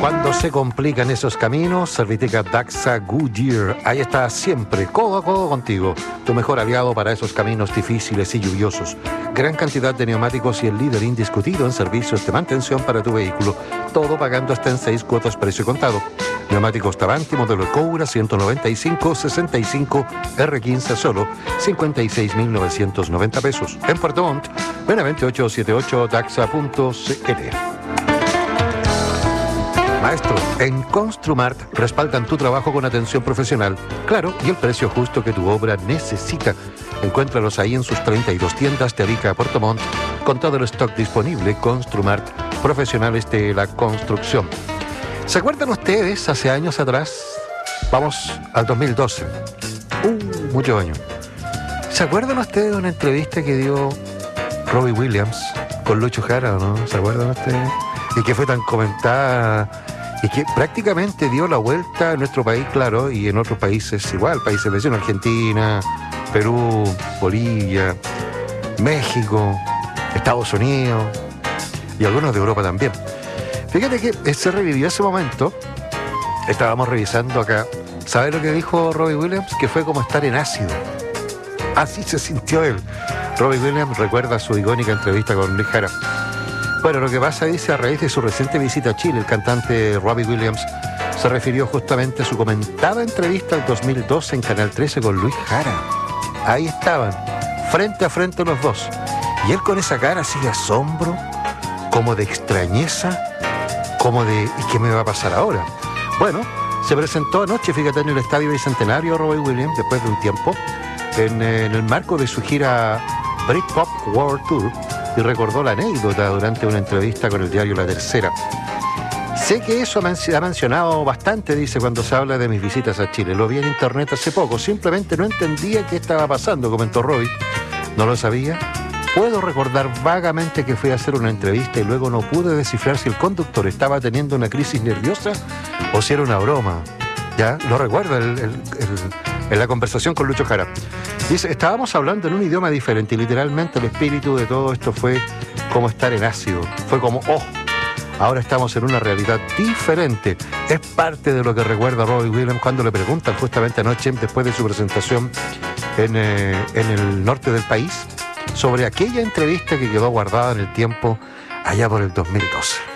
Cuando se complican esos caminos, Serviteca Daxa Goodyear, ahí está siempre, codo a codo contigo, tu mejor aliado para esos caminos difíciles y lluviosos. Gran cantidad de neumáticos y el líder indiscutido en servicios de mantención para tu vehículo, todo pagando hasta en 6 cuotas precio contado. Neumáticos Tavanti, modelo Coura 195-65 R15, solo 56.990 pesos. En Puerto Montt, ven a 2878 daxa.cl. Maestro, en Construmart respaldan tu trabajo con atención profesional, claro, y el precio justo que tu obra necesita. Encuéntralos ahí en sus 32 tiendas de Arica a Puerto Montt, con todo el stock disponible. Construmart, profesionales de la construcción. ¿Se acuerdan ustedes hace años atrás? Vamos al 2012. Muchos años. ¿Se acuerdan ustedes de una entrevista que dio Robbie Williams con Lucho Jara, no? ¿Se acuerdan ustedes? Y que fue tan comentada y que prácticamente dio la vuelta en nuestro país, claro, y en otros países igual, países vecinos, Argentina, Perú, Bolivia, México, Estados Unidos y algunos de Europa también. Fíjate que se revivió ese momento. Estábamos revisando acá. ¿Sabes lo que dijo Robbie Williams? Que fue como estar en ácido. Así se sintió él. Robbie Williams recuerda su icónica entrevista con Luis Jara. Bueno, lo que pasa, dice, a raíz de su reciente visita a Chile, el cantante Robbie Williams se refirió justamente a su comentada entrevista en 2012 en Canal 13 con Luis Jara. Ahí estaban, frente a frente los dos. Y él con esa cara así de asombro, como de extrañeza, como de ¿y qué me va a pasar ahora? Bueno, se presentó anoche, fíjate, en el Estadio Bicentenario Robbie Williams, después de un tiempo, en el marco de su gira Britpop World Tour, y recordó la anécdota durante una entrevista con el diario La Tercera. Sé que eso ha mencionado bastante, dice, cuando se habla de mis visitas a Chile. Lo vi en internet hace poco, simplemente no entendía qué estaba pasando, comentó Robbie. No lo sabía. Puedo recordar vagamente que fui a hacer una entrevista y luego no pude descifrar si el conductor estaba teniendo una crisis nerviosa o si era una broma. Ya, lo recuerdo en la conversación con Lucho Jara. Dice, estábamos hablando en un idioma diferente y literalmente el espíritu de todo esto fue como estar en ácido. Fue como, ahora estamos en una realidad diferente. Es parte de lo que recuerda Robbie Williams cuando le preguntan justamente anoche, después de su presentación en el norte del país, sobre aquella entrevista que quedó guardada en el tiempo allá por el 2012.